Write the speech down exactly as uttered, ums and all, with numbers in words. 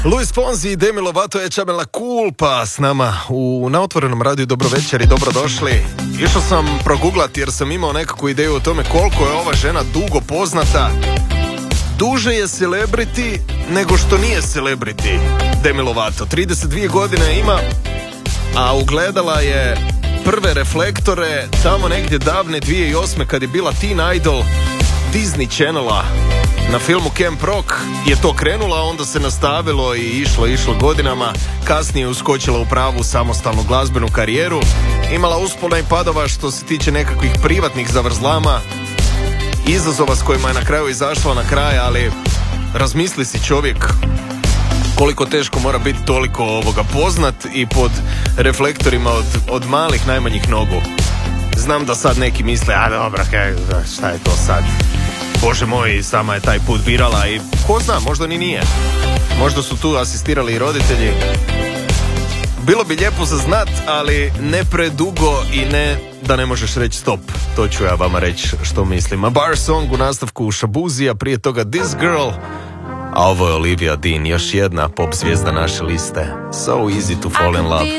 Luis Fonsi i Demi Lovato je Čabela Culpa s nama u, na otvorenom radiju. Dobro večer i dobrodošli. Išao sam proguglati jer sam imao nekakvu ideju o tome koliko je ova žena dugo poznata. Duže je celebrity nego što nije celebrity. Demi Lovato trideset dvije godine ima, a ugledala je prve reflektore tamo negdje davne dvije tisuće osme kad je bila teen idol Disney Channela. Na filmu Camp Rock je to krenula, onda se nastavilo i išlo, išlo godinama. Kasnije uskočila u pravu samostalnu glazbenu karijeru. Imala uspona i padova što se tiče nekakvih privatnih zavrzlama, izazova s kojima je na kraju izašla na kraj, ali razmisli si čovjek koliko teško mora biti toliko ovoga poznat i pod reflektorima od, od malih najmanjih nogu. Znam da sad neki misle, a dobro, šta je to sad? Bože moj, sama je taj put birala i ko zna, možda ni nije. Možda su tu asistirali i roditelji. Bilo bi lijepo za znat, ali ne predugo i ne da ne možeš reći stop. To ću ja vama reći što mislim. A Bar Song u nastavku Shabuzija, prije toga This Girl, a ovo je Olivia Dean, još jedna pop zvijezda naše liste. So easy to fall in love.